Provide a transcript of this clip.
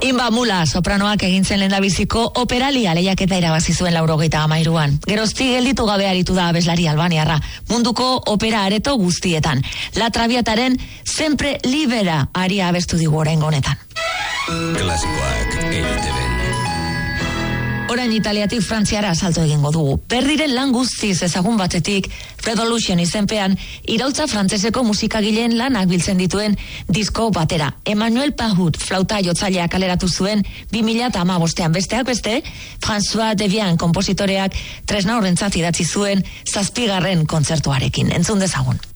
Inba Mula sopranoak egintzen lehendabiziko operalia lehiaketa irabazi zuen 93an. Geroztik gelditu gabe aritu da abeslari albaniarra, munduko opera areto guztietan. La Traviataren Sempre Libera aria abestu digu oraingo honetan. Klasikoak EITB. Orain Italiatik Frantziara salto egingo dugu. Berriren lan guztiz ezagun batetik, Revolution izenpean, iraultza frantseseko musikagileen lanak biltzen dituen disko batera. Emmanuel Pahut flauta jotzaileak kaleratu zuen 2015an, besteak beste, François Devian konpositoreak tresna horrentzat idatzi zuen 7. kontzertuarekin. Entzun dezagun.